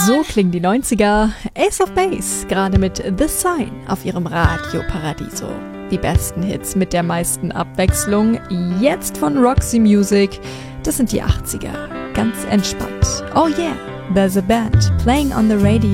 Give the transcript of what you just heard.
So klingen die 90er. Ace of Base, gerade mit The Sign auf ihrem Radio Paradiso. Die besten Hits mit der meisten Abwechslung, jetzt von Roxy Music. Das sind die 80er, ganz entspannt. Oh yeah, there's a band playing on the radio.